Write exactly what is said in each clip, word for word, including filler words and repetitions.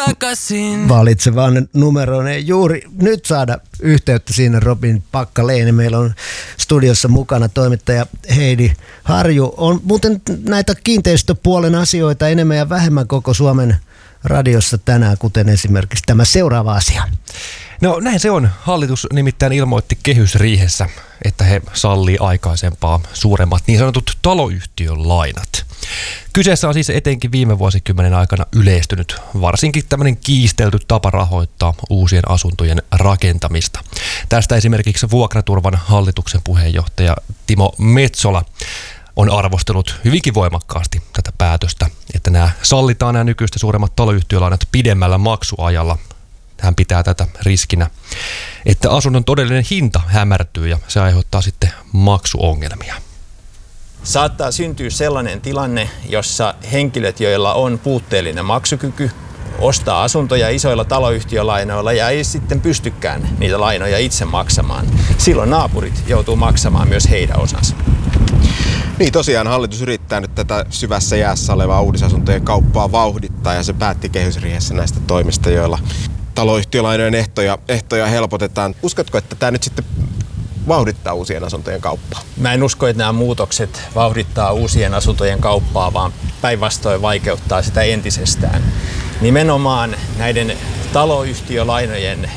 takaisin. Valitsevaan numeroon ei juuri nyt saada yhteyttä siinä Robin Packalén. Meillä on studiossa mukana toimittaja Heidi Harju. On muuten näitä kiinteistöpuolen asioita enemmän ja vähemmän koko Suomen radiossa tänään, kuten esimerkiksi tämä seuraava asia. No näin se on. Hallitus nimittäin ilmoitti kehysriihessä, että he sallii aikaisempaa suuremmat niin sanotut taloyhtiön lainat. Kyseessä on siis etenkin viime vuosikymmenen aikana yleistynyt varsinkin tämmöinen kiistelty tapa rahoittaa uusien asuntojen rakentamista. Tästä esimerkiksi Vuokraturvan hallituksen puheenjohtaja Timo Metsola on arvostellut hyvinkin voimakkaasti tätä päätöstä, että nämä sallitaan nämä nykyistä suuremmat taloyhtiölainat pidemmällä maksuajalla. Hän pitää tätä riskinä, että asunnon todellinen hinta hämärtyy ja se aiheuttaa sitten maksuongelmia. Saattaa syntyä sellainen tilanne, jossa henkilöt, joilla on puutteellinen maksukyky, ostaa asuntoja isoilla taloyhtiölainoilla ja ei sitten pystykään niitä lainoja itse maksamaan. Silloin naapurit joutuu maksamaan myös heidän osansa. Niin tosiaan hallitus yrittää nyt tätä syvässä jäässä olevaa uudisasuntojen kauppaa vauhdittaa ja se päätti kehysriihessä näistä toimista, joilla taloyhtiölainojen ehtoja, ehtoja helpotetaan. Uskotko, että tämä nyt sitten vauhdittaa uusien asuntojen kauppaa? Mä en usko, että nämä muutokset vauhdittaa uusien asuntojen kauppaa, vaan päinvastoin vaikeuttaa sitä entisestään. Nimenomaan näiden taloyhtiölainojen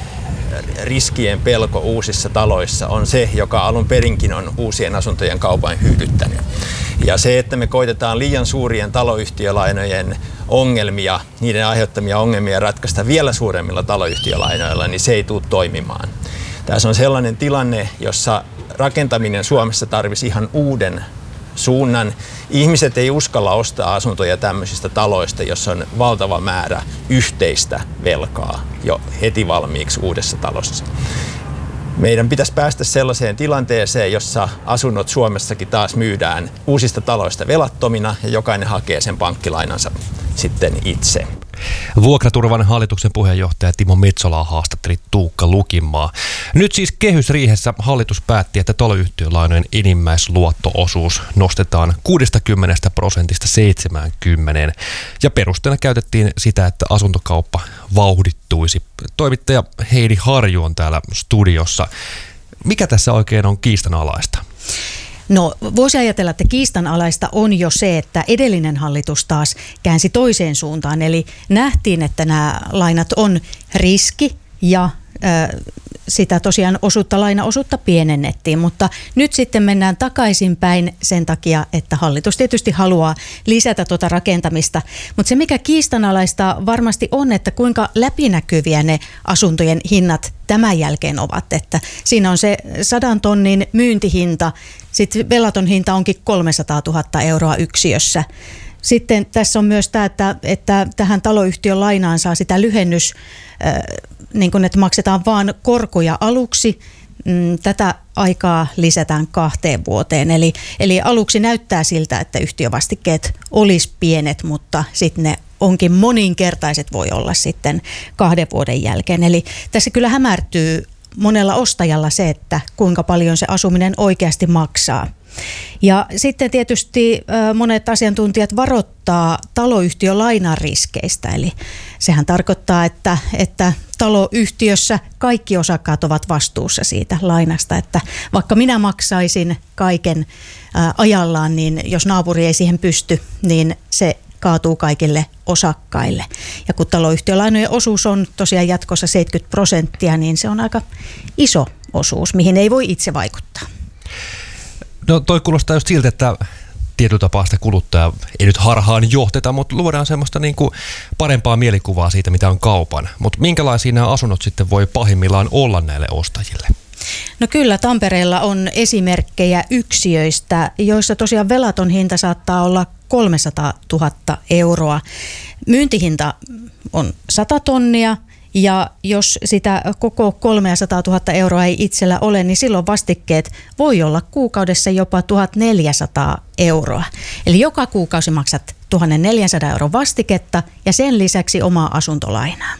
riskien pelko uusissa taloissa on se, joka alun perinkin on uusien asuntojen kaupan hyydyttänyt. Ja se, että me koitetaan liian suurien taloyhtiölainojen ongelmia, niiden aiheuttamia ongelmia ratkaista vielä suuremmilla taloyhtiölainoilla, niin se ei tule toimimaan. Tässä on sellainen tilanne, jossa rakentaminen Suomessa tarvisi ihan uuden suunnan. Ihmiset ei uskalla ostaa asuntoja tämmöisistä taloista, jossa on valtava määrä yhteistä velkaa jo heti valmiiksi uudessa talossa. Meidän pitäisi päästä sellaiseen tilanteeseen, jossa asunnot Suomessakin taas myydään uusista taloista velattomina ja jokainen hakee sen pankkilainansa sitten itse. Vuokraturvan hallituksen puheenjohtaja Timo Metsolaa haastatteli Tuukka Lukinmaa. Nyt siis kehysriihessä hallitus päätti, että taloyhtiölainojen enimmäisluotto-osuus nostetaan kuudestakymmenestä prosentista seitsemäänkymmeneen. Ja perusteena käytettiin sitä, että asuntokauppa vauhdittuisi. Toimittaja Heidi Harju on täällä studiossa. Mikä tässä oikein on kiistanalaista? No voisi ajatella, että kiistanalaista on jo se, että edellinen hallitus taas käänsi toiseen suuntaan. Eli nähtiin, että nämä lainat on riski ja ö, sitä tosiaan osuutta, lainaosuutta pienennettiin. Mutta nyt sitten mennään takaisinpäin sen takia, että hallitus tietysti haluaa lisätä tuota rakentamista. Mutta se mikä kiistanalaista varmasti on, että kuinka läpinäkyviä ne asuntojen hinnat tämän jälkeen ovat. Että siinä on se sadan tonnin myyntihinta. Sitten velaton hinta onkin kolmesataatuhatta euroa yksiössä. Sitten tässä on myös tämä, että, että tähän taloyhtiön lainaan saa sitä lyhennys, äh, niin kuin että maksetaan vaan korkoja aluksi. Mm, tätä aikaa lisätään kahteen vuoteen. Eli, eli aluksi näyttää siltä, että yhtiövastikkeet olisi pienet, mutta sitten ne onkin moninkertaiset voi olla sitten kahden vuoden jälkeen. Eli tässä kyllä hämärtyy monella ostajalla se, että kuinka paljon se asuminen oikeasti maksaa. Ja sitten tietysti monet asiantuntijat varoittaa taloyhtiölainan riskeistä. Eli sehän tarkoittaa, että, että taloyhtiössä kaikki osakkaat ovat vastuussa siitä lainasta. Että vaikka minä maksaisin kaiken ajallaan, niin jos naapuri ei siihen pysty, niin se kaatuu kaikille osakkaille. Ja kun taloyhtiölainojen osuus on tosiaan jatkossa seitsemänkymmentä prosenttia, niin se on aika iso osuus, mihin ei voi itse vaikuttaa. No toi kuulostaa just siltä, että tietyllä tapaa sitä kuluttajaa ei nyt harhaan johteta, mutta luodaan semmoista niin kuin parempaa mielikuvaa siitä, mitä on kaupan. Mutta minkälaisia nämä asunnot sitten voi pahimmillaan olla näille ostajille? No kyllä, Tampereella on esimerkkejä yksiöistä, joissa tosiaan velaton hinta saattaa olla kolmesataatuhatta euroa. Myyntihinta on sata tonnia. Ja jos sitä koko kolmesataatuhatta euroa ei itsellä ole, niin silloin vastikkeet voi olla kuukaudessa jopa tuhatneljäsataa euroa. Eli joka kuukausi maksat tuhatneljäsataa euron vastiketta ja sen lisäksi omaa asuntolainaa.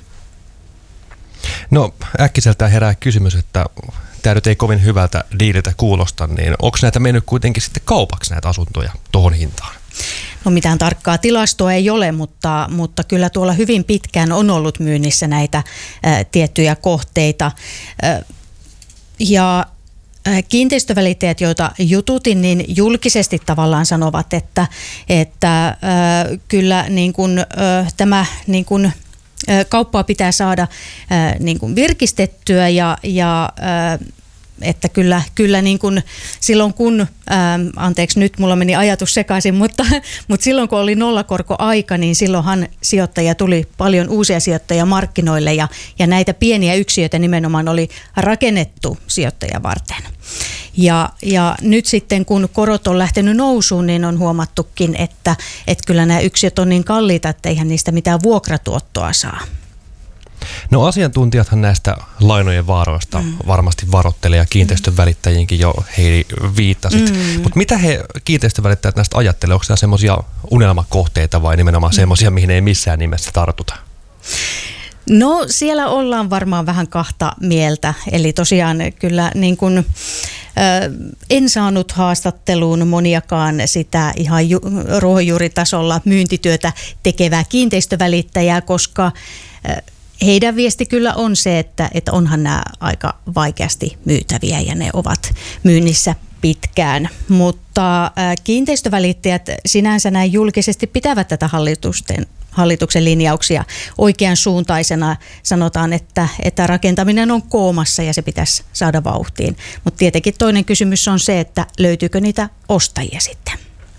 No äkkiseltään herää kysymys, että tämä nyt ei kovin hyvältä diililtä kuulosta, niin onko näitä mennyt kuitenkin sitten kaupaksi näitä asuntoja tuohon hintaan? No mitään tarkkaa tilastoa ei ole, mutta, mutta kyllä tuolla hyvin pitkään on ollut myynnissä näitä ää, tiettyjä kohteita. Ää, ja kiinteistövälittäjät, joita jututin, niin julkisesti tavallaan sanovat, että, että äh, kyllä niin kuin, äh, tämä niin kuin, äh, kauppaa pitää saada äh, niin kuin virkistettyä ja, ja äh, että kyllä, kyllä niin kuin silloin kun, ää, anteeksi nyt mulla meni ajatus sekaisin, mutta, mutta silloin kun oli nollakorkoaika, niin silloinhan sijoittajia tuli paljon uusia sijoittajia markkinoille ja, ja näitä pieniä yksiöitä nimenomaan oli rakennettu sijoittajia varten. Ja, ja nyt sitten kun korot on lähtenyt nousuun, niin on huomattukin, että, että kyllä nämä yksiöt on niin kalliita, että eihän niistä mitään vuokratuottoa saa. No asiantuntijathan näistä lainojen vaaroista mm. varmasti varoittelee ja kiinteistön välittäjiinkin jo Heidi viittasit. Mm. Mutta mitä he kiinteistön välittäjät näistä ajattelee? Onko nämä semmoisia unelmakohteita vai nimenomaan mm. semmoisia, mihin ei missään nimessä tartuta? No siellä ollaan varmaan vähän kahta mieltä. Eli tosiaan kyllä niin kuin, äh, en saanut haastatteluun moniakaan sitä ihan ju- ruohonjuuritasolla myyntityötä tekevää kiinteistövälittäjää, koska äh, heidän viesti kyllä on se, että, että onhan nämä aika vaikeasti myytäviä ja ne ovat myynnissä pitkään. Mutta äh, kiinteistövälittäjät sinänsä näin julkisesti pitävät tätä hallitusten, hallituksen linjauksia oikean suuntaisena. Sanotaan, että, että rakentaminen on koomassa ja se pitäisi saada vauhtiin. Mutta tietenkin toinen kysymys on se, että löytyykö niitä ostajia sitten.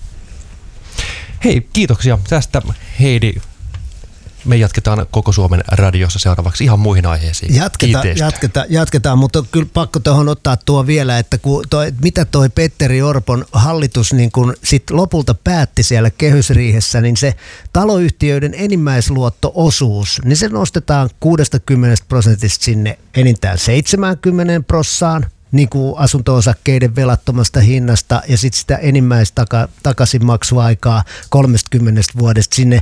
Hei, kiitoksia tästä Heidi. Me jatketaan Koko Suomen radiossa seuraavaksi ihan muihin aiheisiin. Jatketaan, jatketaan, jatketaan, mutta on kyllä pakko tuohon ottaa tuo vielä, että kun toi, mitä toi Petteri Orpon hallitus niin kun sit lopulta päätti siellä kehysriihessä, niin se taloyhtiöiden enimmäisluotto-osuus, niin se nostetaan kuusikymmentä prosentista sinne enintään seitsemänkymmentä prossaan. Niin kuin asunto-osakkeiden velattomasta hinnasta ja sitten sitä enimmäistakaisinmaksuaikaa kolmekymmentä vuodesta sinne